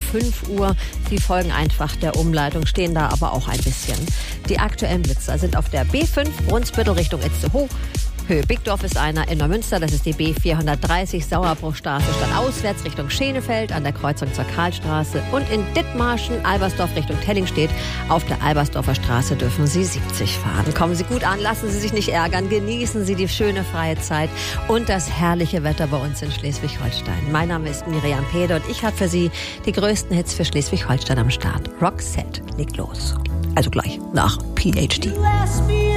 5 Uhr. Sie folgen einfach der Umleitung, stehen da aber auch ein bisschen. Die aktuellen Blitzer sind auf der B5 Brunsbüttel Richtung Itzehoe. Höhe Bickdorf ist einer, in Neumünster, das ist die B430 Sauerbruchstraße stadtauswärts Richtung Schenefeld an der Kreuzung zur Karlstraße und in Dithmarschen Albersdorf Richtung Tellingstedt auf der Albersdorfer Straße dürfen Sie 70 fahren. Kommen Sie gut an, lassen Sie sich nicht ärgern, genießen Sie die schöne freie Zeit und das herrliche Wetter bei uns in Schleswig-Holstein. Mein Name ist Miriam Pede und ich habe für Sie die größten Hits für Schleswig-Holstein am Start. Roxette legt los. Also gleich nach PhD.